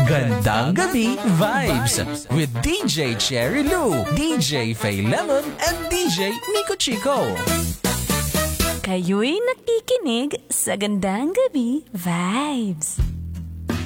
Gandang Gabi Vibes with DJ Cherry Lou, DJ Faye Lemon, and DJ Nico Chico. Kayo'y nakikinig sa Gandang Gabi Vibes.